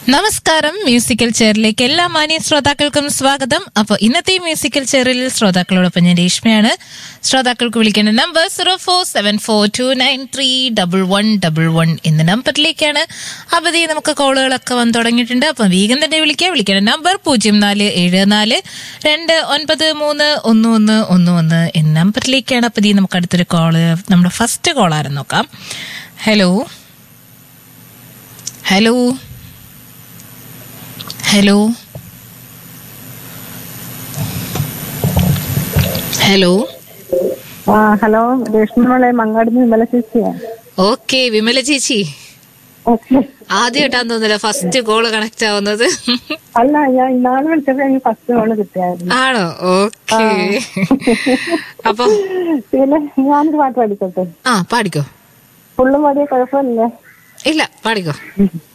നമസ്കാരം. മ്യൂസിക്കൽ ചെയറിലേക്ക് എല്ലാ മാന്യ ശ്രോതാക്കൾക്കും സ്വാഗതം. അപ്പോൾ ഇന്നത്തെ മ്യൂസിക്കൽ ചെയറിൽ ശ്രോതാക്കളോടൊപ്പം ഞാൻ രേഷ്മയാണ്. ശ്രോതാക്കൾക്ക് വിളിക്കേണ്ട നമ്പർ 0474293111 എന്ന നമ്പറിലേക്കാണ്. അവധി നമുക്ക് കോളുകളൊക്കെ വന്നു തുടങ്ങിയിട്ടുണ്ട്. അപ്പം വേഗം തന്നെ വിളിക്കേണ്ട നമ്പർ 0474293111 എന്ന നമ്പറിലേക്കാണ്. അപ്പം നമുക്ക് അടുത്തൊരു കോള്, നമ്മുടെ ഫസ്റ്റ് കോളാരെന്ന് നോക്കാം. Hello hello hello hello hello, Reshma മങ്ങാടുന്ന് Vimala ചേച്ചിയാ. Okay, Vimala ചേച്ചി ആദ്യമായിട്ടാന്ന് തോന്നില്ല ഫസ്റ്റ് കോള് കണക്ട് ആവുന്നത്. അല്ല, ഞാൻ ഇന്നാള് വിളിച്ചപ്പോ എനിക്ക് ഫസ്റ്റ് കോള് കിട്ടിയായിരുന്നു. ആണോ? ഓക്കെ. അപ്പൊ പിന്നെ ഞാനൊരു പാട്ട് പാടിക്കോട്ടെ? പാടിക്കോ. ഫുള്ളും പാടിയ കുഴപ്പമില്ല. ഇല്ല, പാടിക്കോ.